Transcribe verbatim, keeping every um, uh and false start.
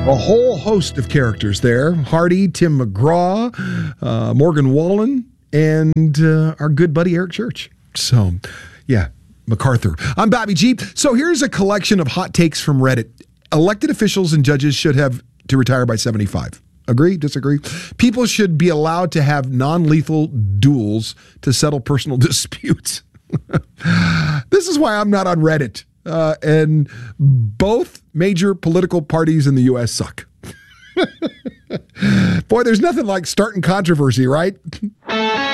a whole host of characters there. Hardy, Tim McGraw, uh, Morgan Wallen, and uh, our good buddy Eric Church. So, yeah, MacArthur. I'm Bobby G. So here's a collection of hot takes from Reddit. Elected officials and judges should have to retire by seventy-five. Agree? Disagree? People should be allowed to have non-lethal duels to settle personal disputes. This is why I'm not on Reddit. Uh, and both major political parties in the U S suck. Boy, there's nothing like starting controversy, right?